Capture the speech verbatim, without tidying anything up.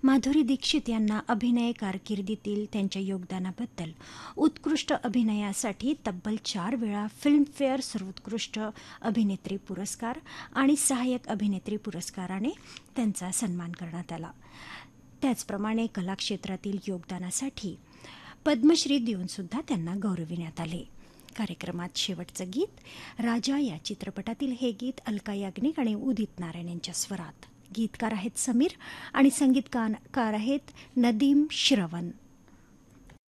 माधुरी दीक्षित यांना अभिनय कारकिर्दीतील त्यांच्या योगदानाबद्दल उत्कृष्ट अभिनयासाठी तब्बल चार वेळा फिल्मफेअर सर्वोत्कृष्ट अभिनेत्री पुरस्कार आणि सहाय्यक अभिनेत्री पुरस्काराने त्यांचा सन्मान करण्यात आला. त्याचप्रमाणे कलाक्षेत्रातील योगदानासाठी पद्मश्री देऊनसुद्धा त्यांना गौरविण्यात आले. कार्यक्रमात शेवटचं गीत राजा या चित्रपटातील हे गीत अलका याग्निक आणि उदित नारायण यांच्या स्वरात. गीतकार आहेत समीर आणि संगीतकार आहेत नदीम श्रवण.